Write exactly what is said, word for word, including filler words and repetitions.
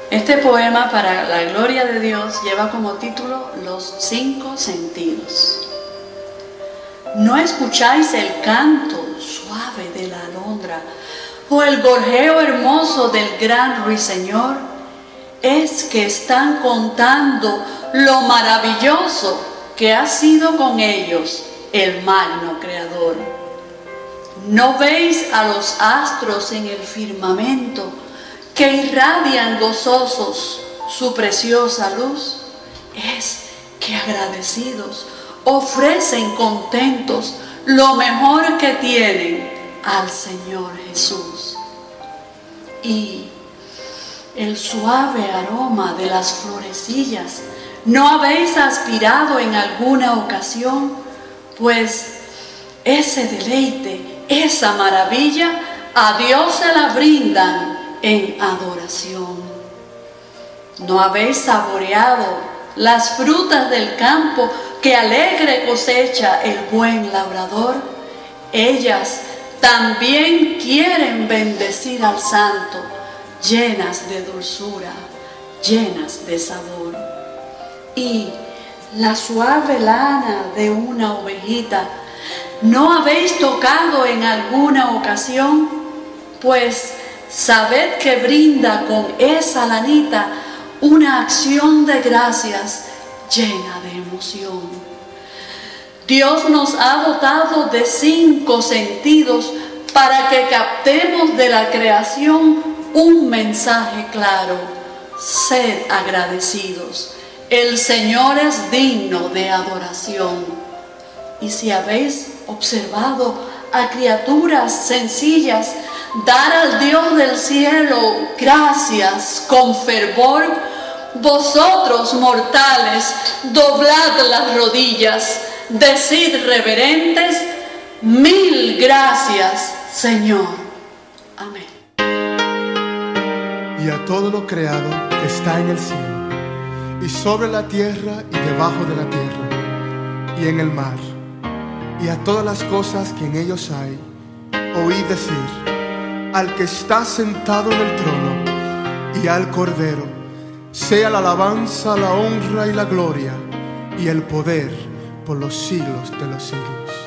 Este poema, para la gloria de Dios, lleva como título Los cinco sentidos. ¿No escucháis el canto suave de la alondra o el gorjeo hermoso del gran ruiseñor? Es que están contando lo maravilloso que ha sido con ellos el magno Creador. ¿No veis a los astros en el firmamento que irradian gozosos su preciosa luz? Es que agradecidos ofrecen contentos lo mejor que tienen al Señor Jesús. Y el suave aroma de las florecillas, ¿no habéis aspirado en alguna ocasión? Pues ese deleite, esa maravilla, a Dios se la brindan en adoración. ¿No habéis saboreado las frutas del campo que alegre cosecha el buen labrador? Ellas también quieren bendecir al Santo, llenas de dulzura, llenas de sabor. Y la suave lana de una ovejita, ¿no habéis tocado en alguna ocasión? Pues sabed que brinda con esa lanita una acción de gracias llena de emoción. Dios nos ha dotado de cinco sentidos para que captemos de la creación un mensaje claro: sed agradecidos, el Señor es digno de adoración. Y si habéis observado a criaturas sencillas dar al Dios del cielo gracias con fervor, vosotros mortales doblad las rodillas, decid reverentes: mil gracias, Señor. Amén. Y a todo lo creado que está en el cielo, y sobre la tierra y debajo de la tierra, y en el mar, y a todas las cosas que en ellos hay, oí decir: al que está sentado en el trono y al Cordero, sea la alabanza, la honra y la gloria, y el poder por los siglos de los siglos.